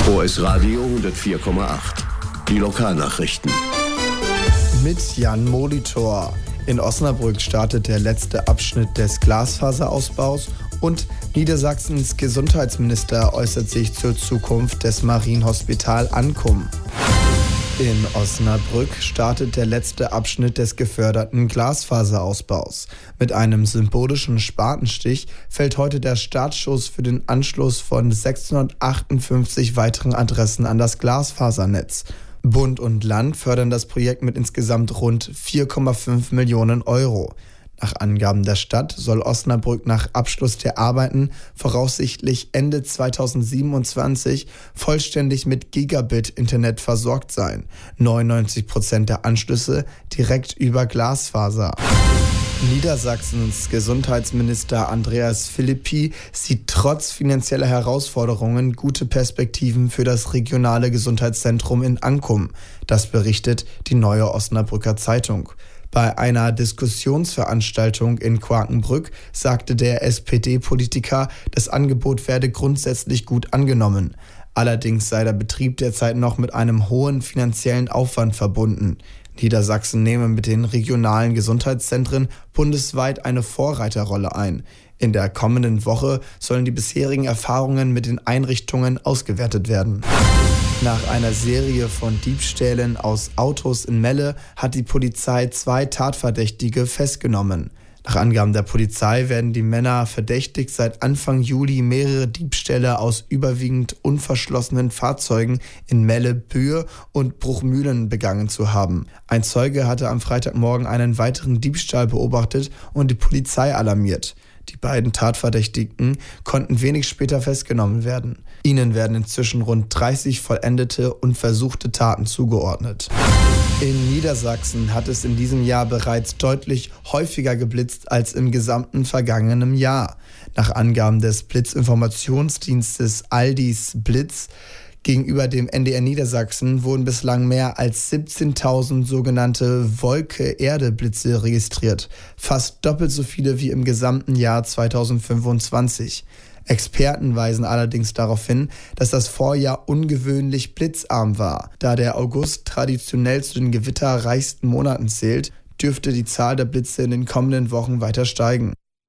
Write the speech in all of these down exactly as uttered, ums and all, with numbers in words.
O S Radio hundertvier Komma acht. Die Lokalnachrichten. Mit Jan Molitor. In Osnabrück startet der letzte Abschnitt des Glasfaserausbaus und Niedersachsens Gesundheitsminister äußert sich zur Zukunft des Marienhospital Ankum. In Osnabrück startet der letzte Abschnitt des geförderten Glasfaserausbaus. Mit einem symbolischen Spatenstich fällt heute der Startschuss für den Anschluss von sechshundertachtundfünfzig weiteren Adressen an das Glasfasernetz. Bund und Land fördern das Projekt mit insgesamt rund vier Komma fünf Millionen Euro. Nach Angaben der Stadt soll Osnabrück nach Abschluss der Arbeiten voraussichtlich Ende zweitausendsiebenundzwanzig vollständig mit Gigabit-Internet versorgt sein. neunundneunzig Prozent der Anschlüsse direkt über Glasfaser. Niedersachsens Gesundheitsminister Andreas Philippi sieht trotz finanzieller Herausforderungen gute Perspektiven für das regionale Gesundheitszentrum in Ankum. Das berichtet die Neue Osnabrücker Zeitung. Bei einer Diskussionsveranstaltung in Quakenbrück sagte der S P D-Politiker, das Angebot werde grundsätzlich gut angenommen. Allerdings sei der Betrieb derzeit noch mit einem hohen finanziellen Aufwand verbunden. Niedersachsen nehme mit den regionalen Gesundheitszentren bundesweit eine Vorreiterrolle ein. In der kommenden Woche sollen die bisherigen Erfahrungen mit den Einrichtungen ausgewertet werden. Nach einer Serie von Diebstählen aus Autos in Melle hat die Polizei zwei Tatverdächtige festgenommen. Nach Angaben der Polizei werden die Männer verdächtigt, seit Anfang Juli mehrere Diebstähle aus überwiegend unverschlossenen Fahrzeugen in Melle, Bühr und Bruchmühlen begangen zu haben. Ein Zeuge hatte am Freitagmorgen einen weiteren Diebstahl beobachtet und die Polizei alarmiert. Die beiden Tatverdächtigen konnten wenig später festgenommen werden. Ihnen werden inzwischen rund dreißig vollendete und versuchte Taten zugeordnet. In Niedersachsen hat es in diesem Jahr bereits deutlich häufiger geblitzt als im gesamten vergangenen Jahr. Nach Angaben des Blitzinformationsdienstes Aldis Blitz gegenüber dem N D R Niedersachsen wurden bislang mehr als siebzehntausend sogenannte Wolke-Erde-Blitze registriert. Fast doppelt so viele wie im gesamten Jahr zweitausendfünfundzwanzig. Experten weisen allerdings darauf hin, dass das Vorjahr ungewöhnlich blitzarm war. Da der August traditionell zu den gewitterreichsten Monaten zählt, dürfte die Zahl der Blitze in den kommenden Wochen weiter steigen.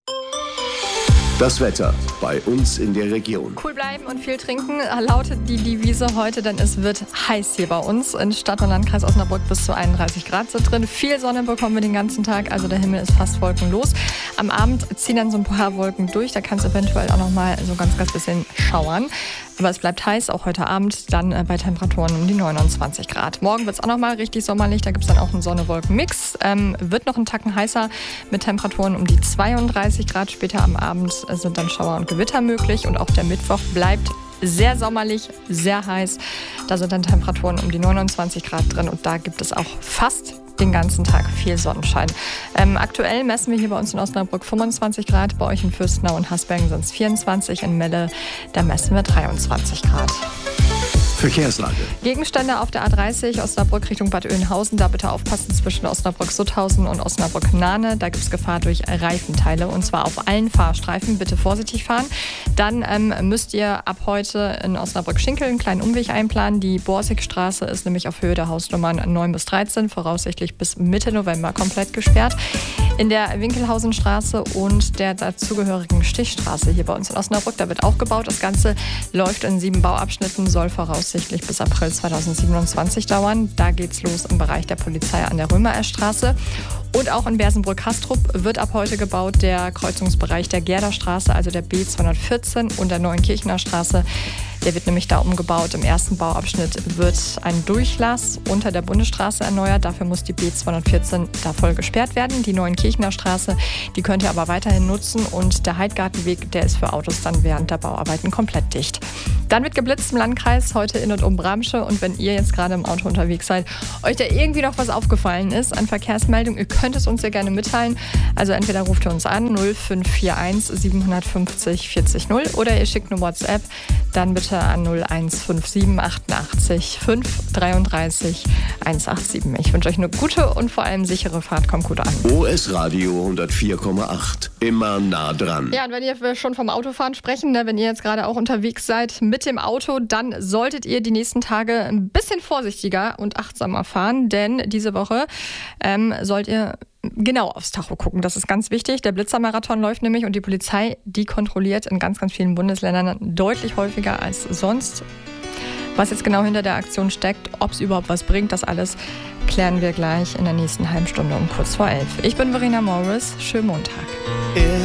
Das Wetter bei uns in der Region. Cool bleiben und viel trinken lautet die Devise heute, denn es wird heiß hier bei uns. In Stadt und Landkreis Osnabrück bis zu einunddreißig Grad sind drin. Viel Sonne bekommen wir den ganzen Tag, also der Himmel ist fast wolkenlos. Am Abend ziehen dann so ein paar Wolken durch, da kann es eventuell auch noch mal so ganz, ganz bisschen schauern. Aber es bleibt heiß, auch heute Abend, dann bei Temperaturen um die neunundzwanzig Grad. Morgen wird es auch noch mal richtig sommerlich, da gibt es dann auch einen Sonne-Wolken-Mix. Ähm, wird noch einen Tacken heißer mit Temperaturen um die zweiunddreißig Grad. Später am Abend sind dann Schauer und Gewitter möglich und auch der Mittwoch bleibt sehr sommerlich, sehr heiß. Da sind dann Temperaturen um die neunundzwanzig Grad drin und da gibt es auch fast den ganzen Tag viel Sonnenschein. Ähm, aktuell messen wir hier bei uns in Osnabrück fünfundzwanzig Grad, bei euch in Fürstenau und Hasbergen sind es vierundzwanzig, in Melle, da messen wir dreiundzwanzig Grad. Verkehrslage. Gegenstände auf der A dreißig Osnabrück Richtung Bad Oeynhausen. Da bitte aufpassen zwischen Osnabrück-Sutthausen und Osnabrück-Nahne. Da gibt es Gefahr durch Reifenteile und zwar auf allen Fahrstreifen. Bitte vorsichtig fahren. Dann ähm, müsst ihr ab heute in Osnabrück-Schinkel einen kleinen Umweg einplanen. Die Borsigstraße ist nämlich auf Höhe der Hausnummern neun bis dreizehn, voraussichtlich bis Mitte November komplett gesperrt. In der Winkelhausenstraße und der dazugehörigen Stichstraße hier bei uns in Osnabrück, da wird auch gebaut. Das Ganze läuft in sieben Bauabschnitten, soll voraussichtlich bis April zweitausendsiebenundzwanzig dauern. Da geht's los im Bereich der Polizei an der Römer-Esch-Straße. Und auch in Bersenbrück-Hastrup wird ab heute gebaut der Kreuzungsbereich der Gerderstraße, also der B zweihundertvierzehn und der Neuenkirchener Straße. Der wird nämlich da umgebaut. Im ersten Bauabschnitt wird ein Durchlass unter der Bundesstraße erneuert. Dafür muss die B zweihundertvierzehn da voll gesperrt werden. Die Neuenkirchener Straße, die könnt ihr aber weiterhin nutzen. Und der Heidgartenweg, der ist für Autos dann während der Bauarbeiten komplett dicht. Dann wird geblitzt im Landkreis, heute in und um Bramsche. Und wenn ihr jetzt gerade im Auto unterwegs seid, euch da irgendwie noch was aufgefallen ist an Verkehrsmeldung, ihr könnt es uns ja gerne mitteilen. Also entweder ruft ihr uns an null fünf vier eins sieben fünf null vier null oder ihr schickt eine WhatsApp, dann bitte an null eins fünf sieben achtundachtzig fünf dreiunddreißig hundertsiebenundachtzig. Ich wünsche euch eine gute und vor allem sichere Fahrt. Kommt gut an. O S Radio hundertvier Komma acht. Immer nah dran. Ja, und wenn ihr schon vom Autofahren sprechen, ne, wenn ihr jetzt gerade auch unterwegs seid, mit mit dem Auto, dann solltet ihr die nächsten Tage ein bisschen vorsichtiger und achtsamer fahren, denn diese Woche ähm, sollt ihr genau aufs Tacho gucken. Das ist ganz wichtig. Der Blitzermarathon läuft nämlich und die Polizei, die kontrolliert in ganz, ganz vielen Bundesländern deutlich häufiger als sonst. Was jetzt genau hinter der Aktion steckt, ob es überhaupt was bringt, das alles klären wir gleich in der nächsten halben Stunde um kurz vor elf. Ich bin Verena Morris. Schönen Montag.